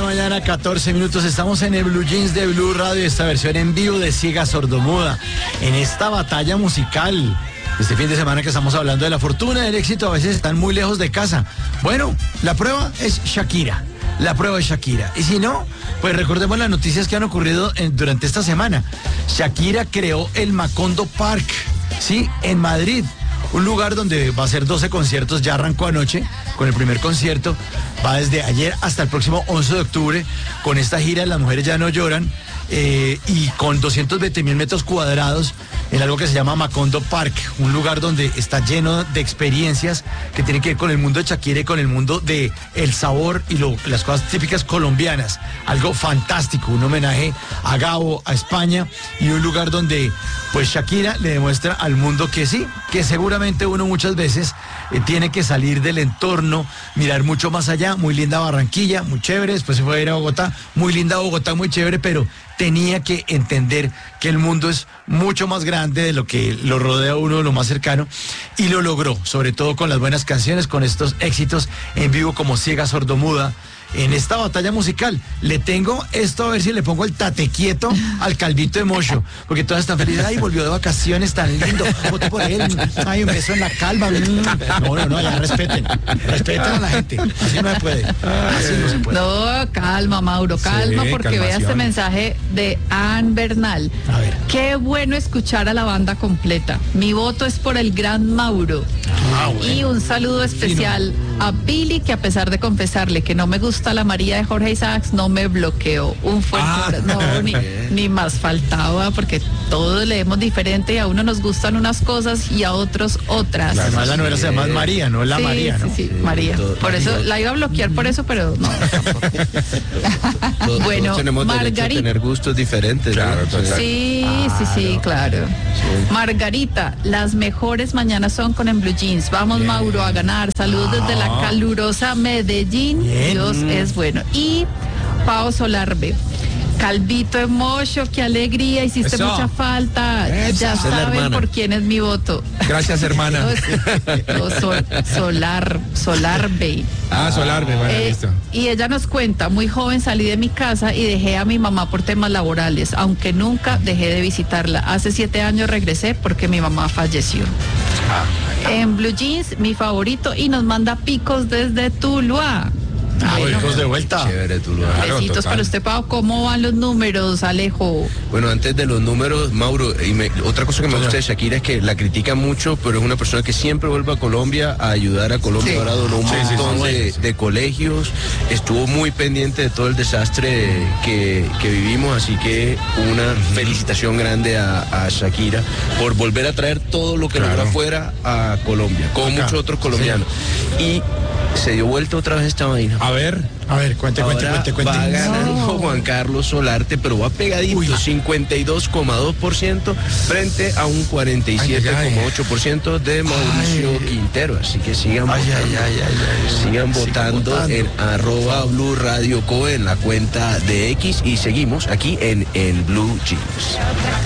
mañana, 14 minutos. Estamos en el Blue Jeans de Blue Radio, esta versión en vivo de Ciega Sordomuda. En esta batalla musical, este fin de semana que estamos hablando de la fortuna, del éxito, a veces están muy lejos de casa. Bueno, la prueba es Shakira. La prueba es Shakira. Y si no, pues recordemos las noticias que han ocurrido durante esta semana. Shakira creó el Macondo Park, ¿sí? En Madrid. Un lugar donde va a ser 12 conciertos, ya arrancó anoche con el primer concierto, va desde ayer hasta el próximo 11 de octubre con esta gira Las Mujeres Ya No Lloran, y con 220.000 metros cuadrados en algo que se llama Macondo Park, un lugar donde está lleno de experiencias que tienen que ver con el mundo de Shakira y con el mundo de el sabor y las cosas típicas colombianas. Algo fantástico, un homenaje a Gabo, a España, y un lugar donde pues Shakira le demuestra al mundo que sí, que seguramente uno muchas veces tiene que salir del entorno, mirar mucho más allá. Muy linda Barranquilla, muy chévere, después se fue a ir a Bogotá, muy linda Bogotá, muy chévere, pero tenía que entender que el mundo es mucho más grande de lo que lo rodea a uno, lo más cercano, y lo logró, sobre todo con las buenas canciones, con estos éxitos en vivo como Ciega Sordomuda. En esta batalla musical le tengo esto, a ver si le pongo el tate quieto al Calvito de Mocho, porque todas están felices. Ay, volvió de vacaciones, tan lindo, voto por él. Ay, un beso en la calva. No, ya respeten a la gente, así no se puede, así no se puede. No, calma, Mauro, calma, sí, porque vea este mensaje de Ann Bernal. A ver. Qué bueno escuchar a la banda completa. Mi voto es por el gran Mauro. Bueno. Y un saludo especial a Billy, que a pesar de confesarle que no me gusta la María de Jorge Isaacs, no me bloqueó. Un fuerte abrazo. No, ni más faltaba, porque todos leemos diferente y a uno nos gustan unas cosas y a otros otras. Claro, la novela se llama María, no es la sí, María, ¿no? Sí, María. Por eso la iba a bloquear por eso, pero no. Bueno, tenemos Margarita. derecho a tener gustos diferentes. Claro, ¿no? Sí, claro. Sí. Margarita, las mejores mañanas son con En Blue Jeans. Vamos, bien. Mauro, a ganar. Saludos desde la calurosa Medellín. Bien. Dios es bueno. Y Pao Solarbe. Calvito de Mocho, qué alegría, hiciste Eso. Mucha falta. Eso. Ya Es la saben hermana. por quién es mi voto. Gracias, hermana. Solarbe. Solarbe, bueno, listo. Y ella nos cuenta, muy joven salí de mi casa y dejé a mi mamá por temas laborales, aunque nunca dejé de visitarla. Hace 7 años regresé porque mi mamá falleció. En Blue Jeans, mi favorito, y nos manda picos desde Tuluá. Hijos de vuelta. Chévere, tú lo Besitos para usted, Pau. ¿Cómo van los números, Alejo? Bueno, antes de los números, Mauro, otra cosa que me gusta de Shakira es que la critica mucho, pero es una persona que siempre vuelve a Colombia a ayudar a Colombia. Sí. Ahora donó un montón sí. de colegios, estuvo muy pendiente de todo el desastre que vivimos, así que una felicitación grande a Shakira por volver a traer todo lo que logró afuera a Colombia, con muchos otros colombianos. Y se dio vuelta otra vez esta vaina. A ver, cuente. Va a ganar No. Juan Carlos Solarte, pero va pegadito, 52,2% frente a un 47,8% de Mauricio Quintero. Así que sigan votando en @BlueRadioCo en la cuenta de X, y seguimos aquí en Blue Jeans.